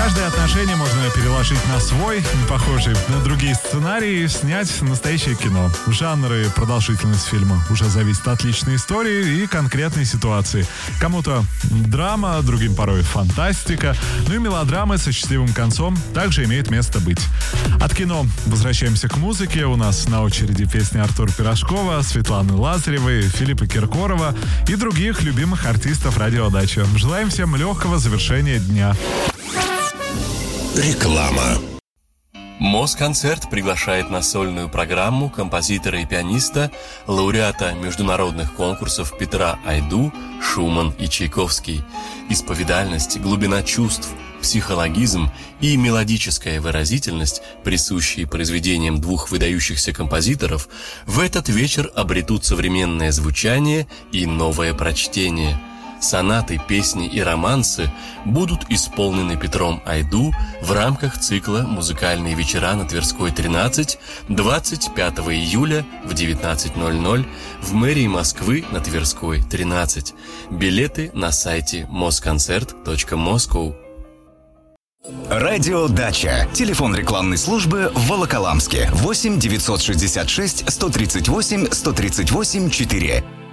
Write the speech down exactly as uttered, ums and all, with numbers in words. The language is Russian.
Каждое отношение можно переложить на свой, не похожий на другие сценарии, и снять настоящее кино. Жанры и продолжительность фильма уже зависит от личной истории и конкретной ситуации. Кому-то драма, другим порой фантастика, ну и мелодрамы со счастливым концом также имеют место быть. От кино возвращаемся к музыке. У нас на очереди песни Артура Пирожкова, Светланы Лазаревой, Филиппа Киркорова и других любимых артистов «Радио Дача». Желаем всем легкого завершения дня. Реклама. Москонцерт приглашает на сольную программу композитора и пианиста, лауреата международных конкурсов Петра Айду, Шуман и Чайковский. Исповедальность, глубина чувств, психологизм и мелодическая выразительность, присущие произведениям двух выдающихся композиторов, в этот вечер обретут современное звучание и новое прочтение. Сонаты, песни и романсы будут исполнены Петром Айду в рамках цикла «Музыкальные вечера на Тверской, тринадцать» двадцать пятого июля в девятнадцать ноль ноль в мэрии Москвы на Тверской, тринадцать. Билеты на сайте москонцерт точка москоу. Радио Дача. Телефон рекламной службы в Волоколамске. восемь девятьсот шестьдесят шесть сто тридцать восемь сто тридцать восемь четыре.